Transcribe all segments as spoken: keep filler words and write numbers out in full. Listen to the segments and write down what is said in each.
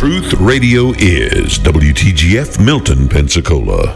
Truth Radio is W T G F Milton, Pensacola.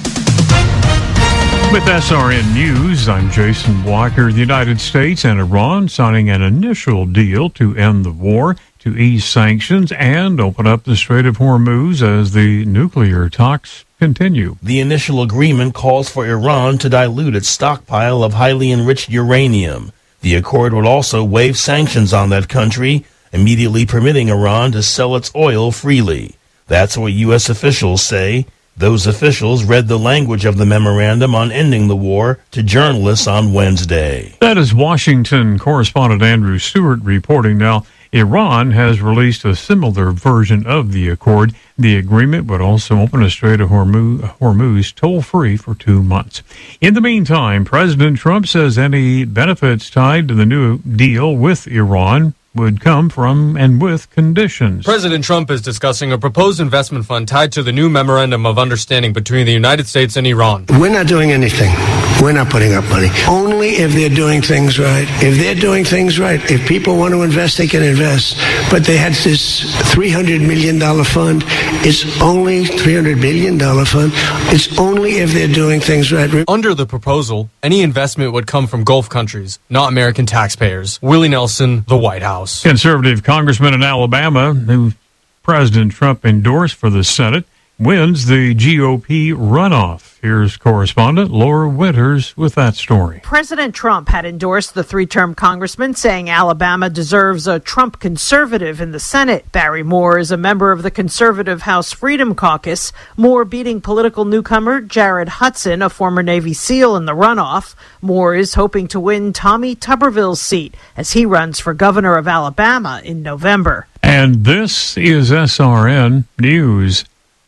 With S R N News, I'm Jason Walker. The United States and Iran signing an initial deal to end the war, to ease sanctions, and open up the Strait of Hormuz as the nuclear talks continue. The initial agreement calls for Iran to dilute its stockpile of highly enriched uranium. The accord would also waive sanctions on that country, immediately permitting Iran to sell its oil freely. That's what U S officials say. Those officials read the language of the memorandum on ending the war to journalists on Wednesday. That is Washington correspondent Andrew Stewart reporting. Now, Iran has released a similar version of the accord. The agreement would also open a Strait of Hormuz, Hormuz toll-free for two months. In the meantime, President Trump says any benefits tied to the new deal with Iran would come from and with conditions. President Trump is discussing a proposed investment fund tied to the new memorandum of understanding between the United States and Iran. We're not doing anything. We're not putting up money. Only if they're doing things right. If they're doing things right, if people want to invest, they can invest. But they had this three hundred million dollars fund. It's only three hundred billion dollars fund. It's only if they're doing things right. Under the proposal, any investment would come from Gulf countries, not American taxpayers. Willie Nelson, the White House. Conservative congressman in Alabama, who President Trump endorsed for the Senate, wins the G O P runoff. Here's correspondent Laura Winters with that story. President Trump had endorsed the three-term congressman, saying Alabama deserves a Trump conservative in the Senate. Barry Moore is a member of the conservative House Freedom Caucus. Moore beating political newcomer Jared Hudson, a former Navy SEAL, in the runoff. Moore is hoping to win Tommy Tuberville's seat as he runs for governor of Alabama in November. And this is S R N News.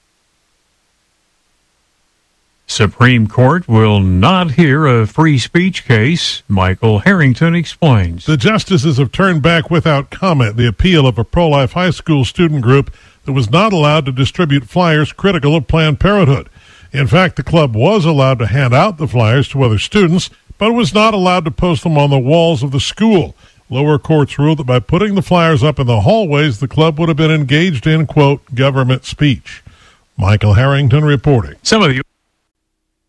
Supreme Court will not hear a free speech case, Michael Harrington explains. The justices have turned back without comment the appeal of a pro-life high school student group that was not allowed to distribute flyers critical of Planned Parenthood. In fact, the club was allowed to hand out the flyers to other students, but was not allowed to post them on the walls of the school. Lower courts ruled that by putting the flyers up in the hallways, the club would have been engaged in, quote, government speech. Michael Harrington reporting. Some of the